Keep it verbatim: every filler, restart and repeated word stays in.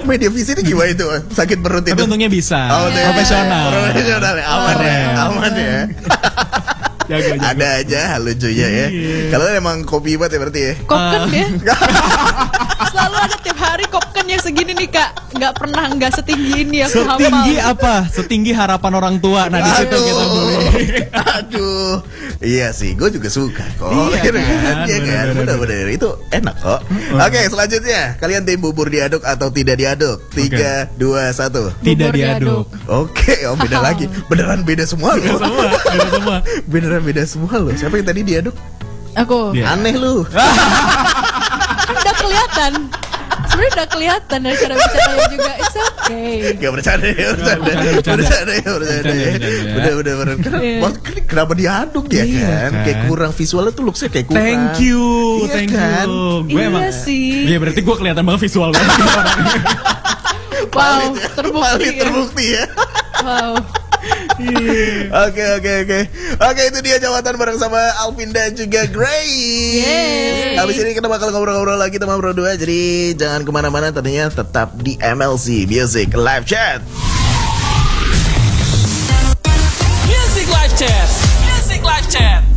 media visitnya gimana itu? Sakit perut itu. Tapi untungnya bisa. Oh, yeah. Profesional. Profesional ya. Aman oh, ya. Aman ya. Jaga, jaga. Ada aja lucunya ya. Yeah. Kalau emang kopi banget ya berarti ya. Kopken uh. ya. Selalu ada tiap hari kopken yang segini nih Kak. Nggak pernah nggak setinggi ini aku hafal. Setinggi apa? Setinggi harapan orang tua. Nah di situ kita beli. Aduh. Iya sih, gue juga suka kok. Iya kan, iya kan, benar-benar itu enak kok. Uh. Oke, selanjutnya kalian tim bubur diaduk atau tidak diaduk? Tiga, dua, satu. Tidak diaduk. Oke, oh beda lagi. Beneran beda semua loh. Beda semua, beda semua. Beneran beda semua loh. Siapa yang tadi diaduk? Aku. Yeah. Aneh lu. Udah kelihatan. Sebenarnya udah kelihatan dari cara bicaranya juga. It's okay. Gak bercanda ya, bercanda. Bercanda ya, bercanda ya. Udah, udah, udah. Kenapa diaduk ya kan? Kayak kurang visualnya tuh looksnya kayak kurang. Thank you, thank you. Gue emang. Iya sih. Iya berarti gue kelihatan banget visual banget. Wow, terbukti. Terbukti ya. Wow. Oke oke oke Oke itu dia jawaban bareng sama Alvin dan juga Grace. Yeay. Habis ini kita bakal ngobrol-ngobrol lagi teman berdua. Jadi jangan kemana-mana, tentunya tetap di M L C Music Live Chat. Music Live Chat Music Live Chat